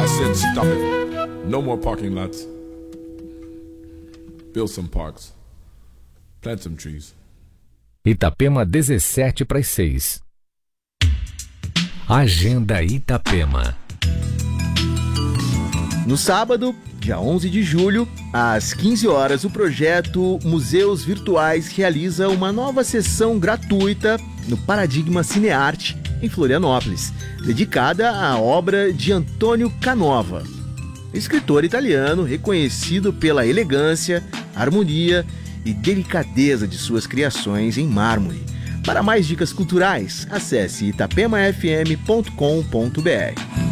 I said stop it. No more parking lots. Build some parks. Plant some trees. Itapema 17:06. Agenda Itapema. No sábado, dia 11 de julho, às 15 horas, o projeto Museus Virtuais realiza uma nova sessão gratuita no Paradigma Cinearte, em Florianópolis, dedicada à obra de Antônio Canova, escritor italiano reconhecido pela elegância, harmonia e delicadeza de suas criações em mármore. Para mais dicas culturais, acesse itapemafm.com.br.